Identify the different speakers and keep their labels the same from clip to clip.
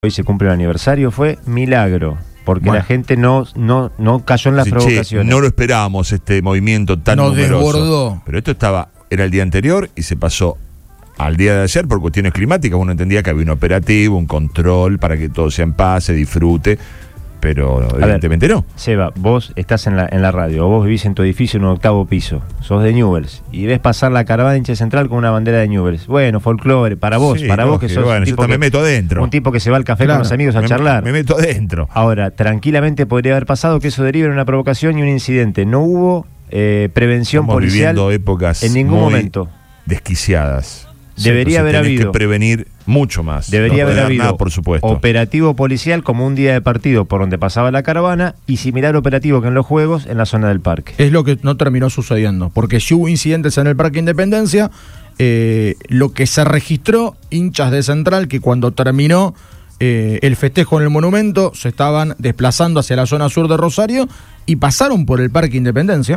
Speaker 1: hoy se cumple el aniversario, fue milagro, porque la gente no cayó en las provocaciones.
Speaker 2: No lo esperábamos, este movimiento tan numeroso.
Speaker 3: Desbordó.
Speaker 2: Pero esto era el día anterior y se pasó al día de ayer por cuestiones climáticas. Uno entendía que había un operativo, un control para que todo sea en paz, se disfrute, pero evidentemente no.
Speaker 1: Seba, vos estás en la radio, vos vivís en tu edificio en un 8º piso, sos de Newell's, y ves pasar la caravana de hincha central con una bandera de Newell's. Bueno, folclore, para vos,
Speaker 2: Sí,
Speaker 1: vos que sos
Speaker 2: bueno,
Speaker 1: un tipo
Speaker 2: me meto adentro.
Speaker 1: Un tipo que se va al café con los amigos a charlar.
Speaker 2: Me meto adentro.
Speaker 1: Ahora, tranquilamente podría haber pasado que eso derive en una provocación y un incidente. No hubo prevención
Speaker 2: Estamos
Speaker 1: policial
Speaker 2: viviendo épocas
Speaker 1: en ningún
Speaker 2: muy
Speaker 1: momento.
Speaker 2: Desquiciadas.
Speaker 1: Debería haber
Speaker 2: tenés
Speaker 1: habido.
Speaker 2: que prevenir mucho más.
Speaker 1: Debería haber habido
Speaker 2: nada, por supuesto.
Speaker 1: operativo policial como un día de partido por donde pasaba la caravana y similar operativo que en los juegos en la zona del parque.
Speaker 3: Es lo que no terminó sucediendo, porque si hubo incidentes en el Parque Independencia, lo que se registró, hinchas de Central que cuando terminó el festejo en el monumento se estaban desplazando hacia la zona sur de Rosario y pasaron por el Parque Independencia.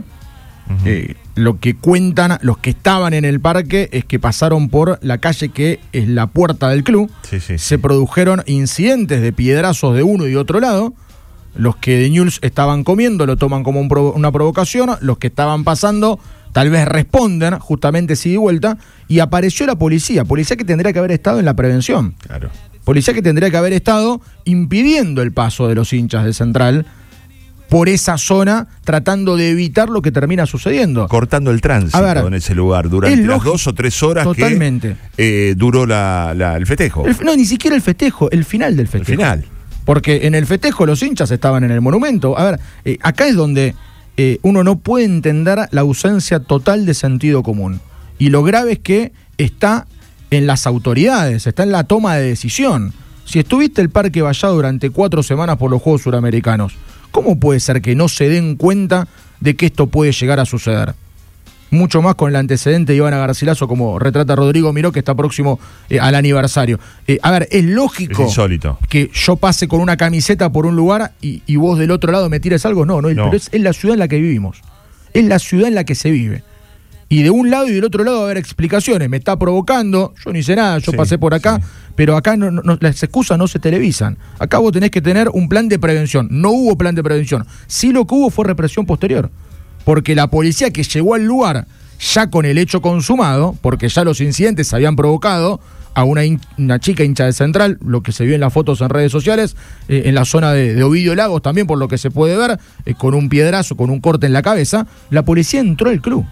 Speaker 3: Lo que cuentan los que estaban en el parque es que pasaron por la calle que es la puerta del club. Se produjeron incidentes de piedrazos de uno y otro lado. Los que de Newell's estaban comiendo lo toman como una provocación. Los que estaban pasando tal vez responden justamente sí y vuelta. Y apareció la policía que tendría que haber estado en la prevención.
Speaker 2: Claro.
Speaker 3: Policía que tendría que haber estado impidiendo el paso de los hinchas de Central por esa zona, tratando de evitar lo que termina sucediendo.
Speaker 2: Cortando el tránsito en ese lugar durante las 2 o 3 horas
Speaker 3: totalmente.
Speaker 2: Que duró el festejo.
Speaker 3: No, ni siquiera el festejo, el final del festejo.
Speaker 2: El final.
Speaker 3: Porque en el festejo los hinchas estaban en el monumento. A ver, acá es donde uno no puede entender la ausencia total de sentido común. Y lo grave es que está en las autoridades, está en la toma de decisión. Si estuviste el Parque vallado durante 4 semanas por los Juegos Suramericanos, ¿cómo puede ser que no se den cuenta de que esto puede llegar a suceder? Mucho más con el antecedente de Ivana Garcilaso, como retrata Rodrigo Miró, que está próximo al aniversario. A ver, es lógico que yo pase con una camiseta por un lugar y vos del otro lado me tires algo. No. Pero es la ciudad en la que vivimos. Es la ciudad en la que se vive. Y de un lado y del otro lado va a haber explicaciones. Me está provocando, yo no hice nada, yo pasé por acá. Pero acá las excusas no se televisan. Acá vos tenés que tener un plan de prevención. No hubo plan de prevención. Sí, lo que hubo fue represión posterior. Porque la policía que llegó al lugar ya con el hecho consumado, porque ya los incidentes se habían provocado a una chica hincha de Central, lo que se vio en las fotos en redes sociales, en la zona de Ovidio Lagos también, por lo que se puede ver, con un piedrazo, con un corte en la cabeza, la policía entró al club.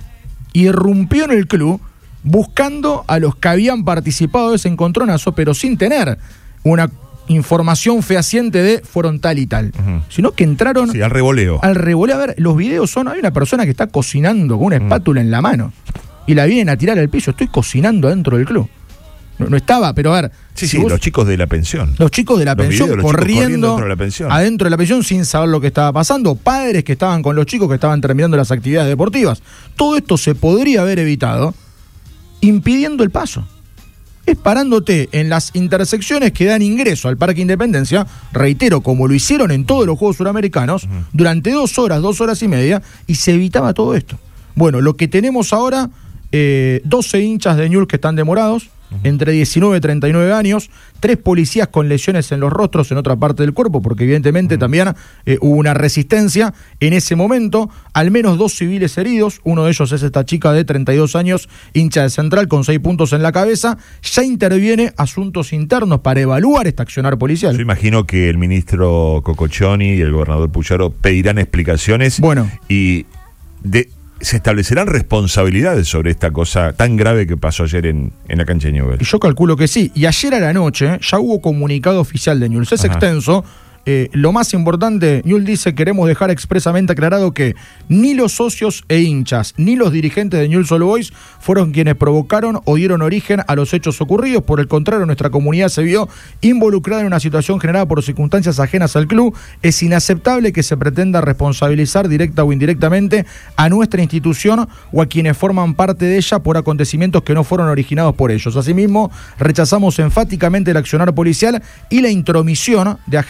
Speaker 3: Irrumpió en el club buscando a los que habían participado de ese encontronazo, pero sin tener una información fehaciente de fueron tal y tal, sino que entraron
Speaker 2: al revoleo.
Speaker 3: A ver, los videos hay una persona que está cocinando con una espátula en la mano y la vienen a tirar al piso. Estoy cocinando dentro del club. No estaba, pero a ver.
Speaker 2: Los chicos de la pensión.
Speaker 3: Los chicos de la pensión corriendo
Speaker 2: adentro
Speaker 3: de la pensión sin saber lo que estaba pasando. Padres que estaban con los chicos que estaban terminando las actividades deportivas. Todo esto se podría haber evitado impidiendo el paso. Es parándote en las intersecciones que dan ingreso al Parque Independencia, reitero, como lo hicieron en todos los Juegos Suramericanos, durante 2 horas y media, y se evitaba todo esto. Bueno, lo que tenemos ahora, 12 hinchas de Newell's que están demorados, entre 19 y 39 años, 3 policías con lesiones en los rostros en otra parte del cuerpo, porque evidentemente también hubo una resistencia en ese momento, al menos 2 civiles heridos, uno de ellos es esta chica de 32 años, hincha de Central, con 6 puntos en la cabeza. Ya interviene Asuntos Internos para evaluar este accionar policial.
Speaker 2: Yo imagino que el ministro Cococcioni y el gobernador Puyaro pedirán explicaciones y se establecerán responsabilidades sobre esta cosa tan grave que pasó ayer en la cancha de Newell's.
Speaker 3: Y yo calculo que sí. Y ayer a la noche ya hubo comunicado oficial de Newell's. Es extenso. Lo más importante, Newell's dice: queremos dejar expresamente aclarado que ni los socios e hinchas, ni los dirigentes de Newell's Old Boys fueron quienes provocaron o dieron origen a los hechos ocurridos. Por el contrario, nuestra comunidad se vio involucrada en una situación generada por circunstancias ajenas al club. Es inaceptable que se pretenda responsabilizar directa o indirectamente a nuestra institución o a quienes forman parte de ella por acontecimientos que no fueron originados por ellos. Asimismo, rechazamos enfáticamente el accionar policial y la intromisión de agentes de la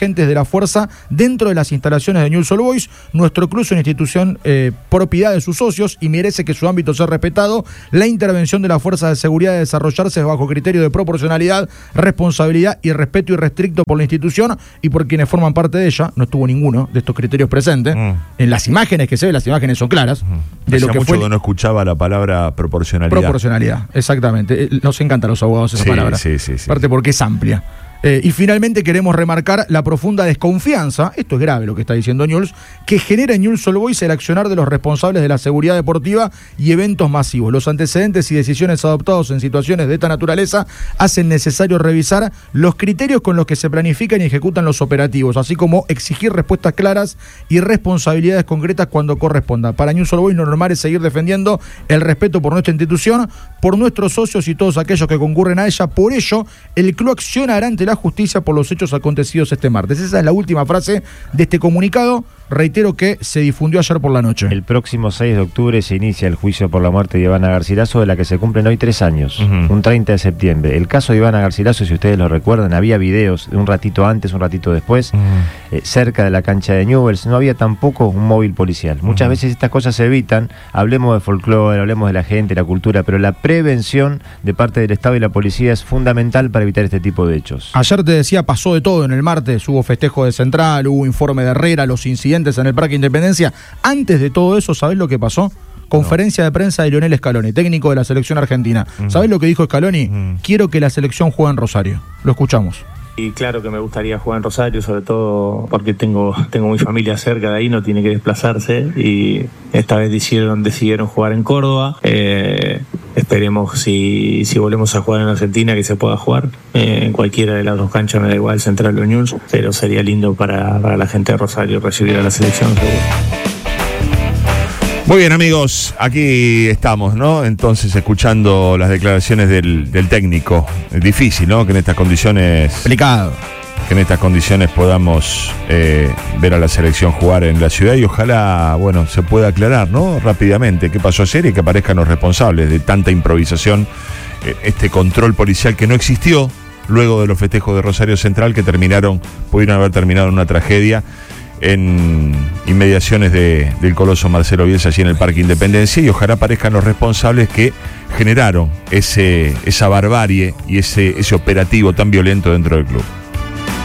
Speaker 3: fuerza dentro de las instalaciones de Newell's Old Boys. Nuestro club es una institución propiedad de sus socios y merece que su ámbito sea respetado. La intervención de las fuerzas de seguridad debe desarrollarse bajo criterio de proporcionalidad, responsabilidad y respeto irrestricto por la institución y por quienes forman parte de ella. No estuvo ninguno de estos criterios presentes. En las imágenes que se ven, las imágenes son claras.
Speaker 2: De lo que mucho que no escuchaba la palabra proporcionalidad.
Speaker 3: Proporcionalidad, exactamente. Nos encanta a los abogados esa palabra.
Speaker 2: Sí.
Speaker 3: Aparte porque es amplia. Y finalmente queremos remarcar la profunda desconfianza, esto es grave lo que está diciendo Newell's, que genera en Newell's Old Boys el accionar de los responsables de la seguridad deportiva y eventos masivos. Los antecedentes y decisiones adoptados en situaciones de esta naturaleza hacen necesario revisar los criterios con los que se planifican y ejecutan los operativos, así como exigir respuestas claras y responsabilidades concretas cuando corresponda. Para Newell's Old Boys lo normal es seguir defendiendo el respeto por nuestra institución, por nuestros socios y todos aquellos que concurren a ella. Por ello, el club accionará ante la justicia por los hechos acontecidos este martes. Esa es la última frase de este comunicado. Reitero que se difundió ayer por la noche.
Speaker 1: El próximo 6 de octubre se inicia el juicio por la muerte de Ivana Garcilaso, de la que se cumplen hoy 3 años, un 30 de septiembre. El caso de Ivana Garcilaso, si ustedes lo recuerdan, había videos de un ratito antes, un ratito después, cerca de la cancha de Newell's. No había tampoco un móvil policial. Muchas veces estas cosas se evitan. Hablemos de folclore, hablemos de la gente, la cultura, pero la prevención de parte del Estado y la policía es fundamental para evitar este tipo de hechos.
Speaker 3: Ayer te decía, pasó de todo en el martes. Hubo festejo de Central, hubo informe de Herrera, los incidentes en el Parque Independencia. Antes de todo eso, ¿sabés lo que pasó? Conferencia de prensa de Lionel Scaloni, técnico de la selección argentina. ¿Sabés lo que dijo Scaloni? Quiero que la selección juegue en Rosario. Lo escuchamos.
Speaker 4: Y claro que me gustaría jugar en Rosario, sobre todo porque tengo mi familia cerca de ahí, no tiene que desplazarse, y esta vez decidieron jugar en Córdoba. Esperemos si volvemos a jugar en Argentina que se pueda jugar en cualquiera de las dos canchas, me da igual, Central o Newell's, pero sería lindo para la gente de Rosario recibir a la selección, seguro.
Speaker 2: Muy bien, amigos, aquí estamos, ¿no? Entonces, escuchando las declaraciones del técnico. Es difícil, ¿no? Que en estas condiciones...
Speaker 3: Complicado.
Speaker 2: Que en estas condiciones podamos ver a la selección jugar en la ciudad y ojalá, bueno, se pueda aclarar, ¿no? Rápidamente qué pasó ayer y que aparezcan los responsables de tanta improvisación, este control policial que no existió luego de los festejos de Rosario Central que pudieron haber terminado en una tragedia en inmediaciones del Coloso Marcelo Bielsa, allí en el Parque Independencia, y ojalá aparezcan los responsables que generaron esa barbarie y ese operativo tan violento dentro del club.